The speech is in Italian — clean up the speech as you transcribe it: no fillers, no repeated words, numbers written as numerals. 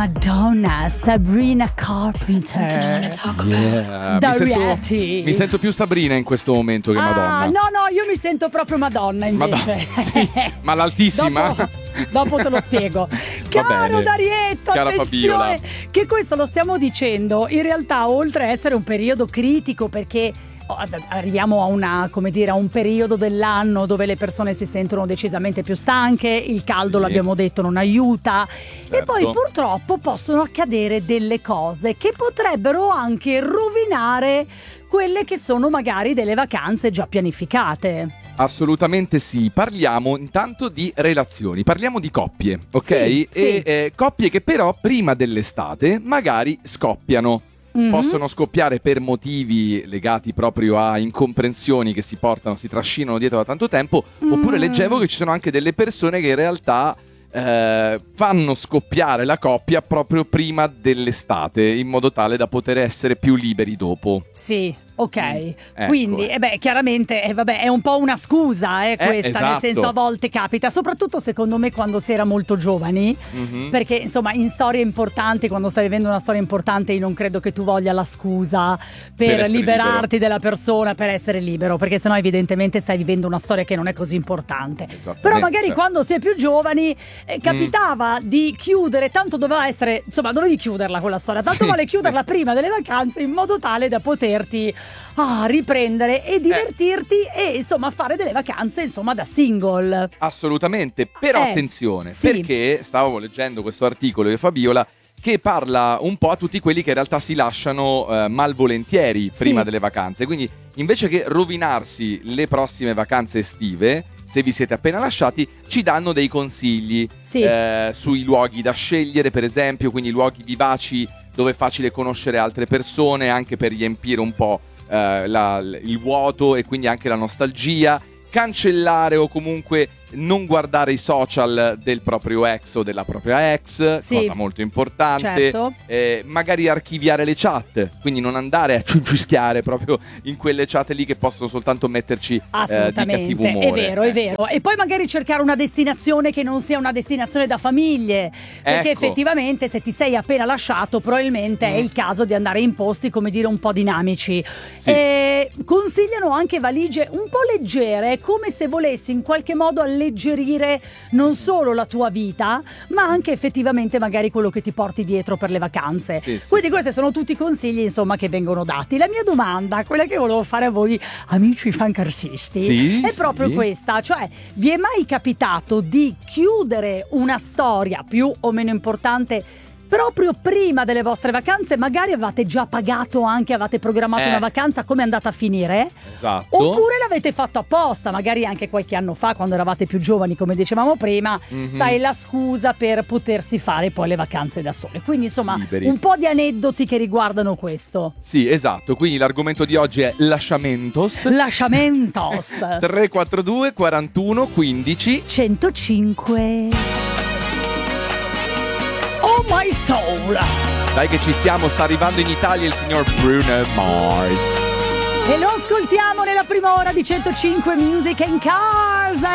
Madonna, Sabrina Carpenter. Yeah. Mi sento più Sabrina in questo momento che Madonna. No, io mi sento proprio Madonna invece. Sì, ma l'altissima? Dopo te lo spiego. Caro Darietto, cara attenzione, Fabiola, che questo lo stiamo dicendo in realtà, oltre a essere un periodo critico, perché arriviamo a un periodo dell'anno dove le persone si sentono decisamente più stanche, il caldo, sì, l'abbiamo detto, non aiuta, certo. E poi purtroppo possono accadere delle cose che potrebbero anche rovinare quelle che sono magari delle vacanze già pianificate. Assolutamente sì, parliamo intanto di relazioni, parliamo di coppie, ok? Sì, sì. E coppie che però prima dell'estate magari scoppiano. Possono scoppiare per motivi legati proprio a incomprensioni che si trascinano dietro da tanto tempo, oppure leggevo che ci sono anche delle persone che in realtà fanno scoppiare la coppia proprio prima dell'estate, in modo tale da poter essere più liberi dopo. Sì. Ok, ecco. Quindi chiaramente è un po' una scusa questa, esatto. Nel senso, a volte capita, soprattutto secondo me quando si era molto giovani, perché insomma in storie importanti, quando stai vivendo una storia importante, io non credo che tu voglia la scusa per liberarti della persona, per essere libero, perché sennò evidentemente stai vivendo una storia che non è così importante. Però magari quando si è più giovani capitava di chiudere, tanto doveva essere, insomma dovevi chiuderla quella storia, tanto vale chiuderla prima delle vacanze, in modo tale da poterti riprendere e divertirti e insomma fare delle vacanze insomma da single. Assolutamente, però attenzione, perché stavo leggendo questo articolo di Fabiola che parla un po' a tutti quelli che in realtà si lasciano malvolentieri prima delle vacanze, quindi invece che rovinarsi le prossime vacanze estive, se vi siete appena lasciati, ci danno dei consigli sui luoghi da scegliere, per esempio, quindi luoghi vivaci dove è facile conoscere altre persone, anche per riempire un po' il vuoto e quindi anche la nostalgia, cancellare o comunque non guardare i social del proprio ex o della propria ex, cosa molto importante, magari archiviare le chat, quindi non andare a cincischiare proprio in quelle chat lì che possono soltanto metterci di cattivo umore. È vero. E poi magari cercare una destinazione che non sia una destinazione da famiglie, perché effettivamente se ti sei appena lasciato probabilmente è il caso di andare in posti, come dire, un po' dinamici. Consigliano anche valigie un po' leggere, come se volessi in qualche modo alleggerire non solo la tua vita, ma anche effettivamente magari quello che ti porti dietro per le vacanze. Quindi questi sono tutti consigli insomma che vengono dati. La mia domanda, quella che volevo fare a voi amici fancarsisti, è proprio questa, cioè vi è mai capitato di chiudere una storia più o meno importante proprio prima delle vostre vacanze? Magari avevate già pagato, anche avete programmato una vacanza, come è andata a finire? Esatto. Oppure l'avete fatto apposta, magari anche qualche anno fa, quando eravate più giovani, come dicevamo prima, sai, la scusa per potersi fare poi le vacanze da sole. Quindi insomma un po' di aneddoti che riguardano questo. Sì, esatto, quindi l'argomento di oggi è lasciamentos 342 41 15 105. Oh my soul! Dai che ci siamo, sta arrivando in Italia il signor Bruno Mars. E lo ascoltiamo nella prima ora di 105 Music and Cars.